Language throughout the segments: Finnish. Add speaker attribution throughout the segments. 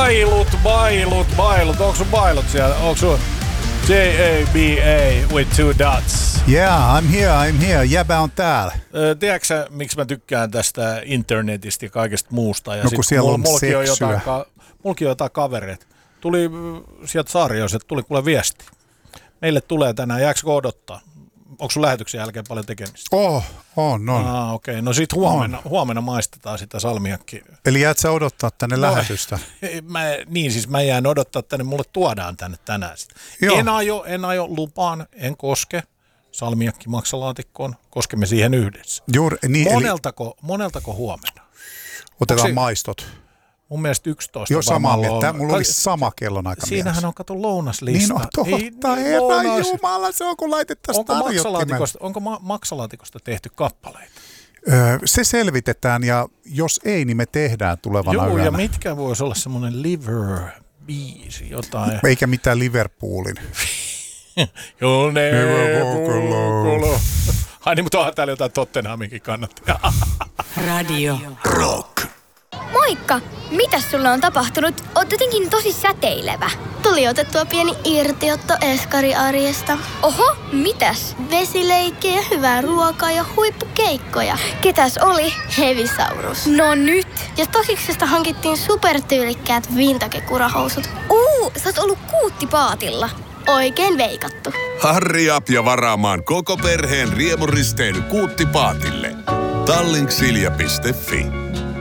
Speaker 1: Bailut. Onko sun bailut siellä? Onko sun J-A-B-A with 2 dots?
Speaker 2: Yeah, I'm here. Jäbä on täällä.
Speaker 1: Tiedätkö sä, miksi mä tykkään tästä internetistä ja kaikesta muusta? Ja
Speaker 2: no kun siellä on seksyä.
Speaker 1: Mulki on jotain kavereita. Tuli sieltä Saarioiset, tuli kuule viesti. Meille tulee tänään, jääkö odottaa? Onko sun lähetyksen jälkeen paljon tekemistä?
Speaker 2: On.
Speaker 1: Okei. No sit huomenna maistetaan sitä salmiakkia.
Speaker 2: Eli jäät sä odottaa tänne lähetystä?
Speaker 1: Mä jään odottaa tänne, mulle tuodaan tänne tänään sitä. En aio, lupaan, en koske salmiakki maksalaatikkoon, koskemme siihen yhdessä. Moneltako huomenna?
Speaker 2: Otetaan maistot.
Speaker 1: Mun mielestä 11
Speaker 2: jo samaa mulla oli sama kellonaika
Speaker 1: siinähän
Speaker 2: mielessä.
Speaker 1: on kato lounaslista.
Speaker 2: Niin on totta, herra jumala, se on kun laitettaisiin tarjottimen.
Speaker 1: Onko maksalaatikosta tehty kappaleita?
Speaker 2: Se selvitetään ja jos ei, niin me tehdään tulevana yönä.
Speaker 1: Ja mitkä voisi olla semmoinen Liver-biisi, jotain.
Speaker 2: Eikä mitään Liverpoolin.
Speaker 1: Joo, ai niin, mutta onhan täällä jotain Tottenhaminkin kannattaa.
Speaker 3: Radio
Speaker 4: Rock.
Speaker 5: Moikka! Mitäs sulle on tapahtunut? Oot jotenkin tosi säteilevä.
Speaker 6: Tuli otettua pieni irtiotto eskariarjesta.
Speaker 5: Oho, mitäs?
Speaker 6: Vesileikkejä, hyvää ruokaa ja huippukeikkoja.
Speaker 5: Ketäs oli?
Speaker 6: Hevisaurus.
Speaker 5: No nyt!
Speaker 6: Ja Stosiksesta hankittiin supertyylikkäät vintage-kurahousut.
Speaker 5: Sä oot ollut kuuttipaatilla.
Speaker 6: Oikein veikattu.
Speaker 4: Harri up ja varaamaan koko perheen riemuristeily Kuuttipaatille. Tallinksilja.fi.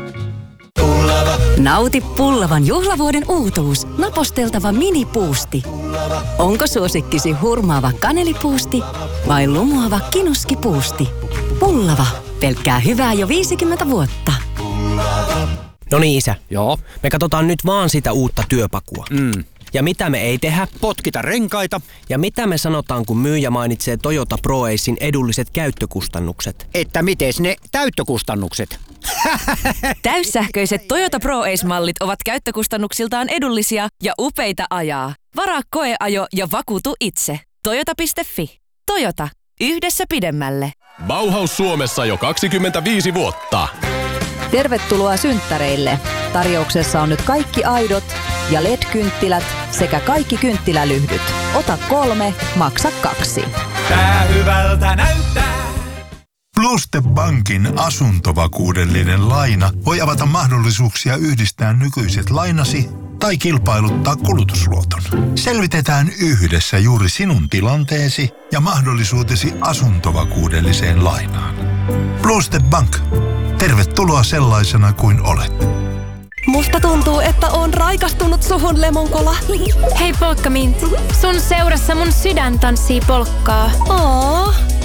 Speaker 3: Nauti Pullavan juhlavuoden uutuus. Naposteltava minipuusti. Onko suosikkisi hurmaava kanelipuusti vai lumoava kinuskipuusti? Pullava. Pelkkää hyvää jo 50 vuotta.
Speaker 7: No niin, isä. Joo. Me katsotaan nyt vaan sitä uutta työpakua. Ja mitä me ei tehdä?
Speaker 8: Potkita renkaita.
Speaker 7: Ja mitä me sanotaan, kun myyjä mainitsee Toyota Pro Acein edulliset käyttökustannukset?
Speaker 8: Että mites ne täyttökustannukset?
Speaker 3: Täyssähköiset Toyota Pro Ace-mallit ovat käyttökustannuksiltaan edullisia ja upeita ajaa. Varaa koeajo ja vakuutu itse. Toyota.fi. Toyota. Yhdessä pidemmälle.
Speaker 9: Bauhaus Suomessa jo 25 vuotta.
Speaker 10: Tervetuloa synttäreille. Tarjouksessa on nyt kaikki aidot ja LED-kynttilät sekä kaikki kynttilälyhdyt. Ota 3, maksa 2.
Speaker 11: Tää hyvältä näyttää.
Speaker 12: Pluste Bankin asuntovakuudellinen laina voi avata mahdollisuuksia yhdistää nykyiset lainasi tai kilpailuttaa kulutusluoton. Selvitetään yhdessä juuri sinun tilanteesi ja mahdollisuutesi asuntovakuudelliseen lainaan. Pluste Bank. Tervetuloa sellaisena kuin olet.
Speaker 13: Musta tuntuu, että on raikastunut suhun, Lemonkola.
Speaker 14: Hei Polkkamintti, sun seurassa mun sydän tanssii polkkaa.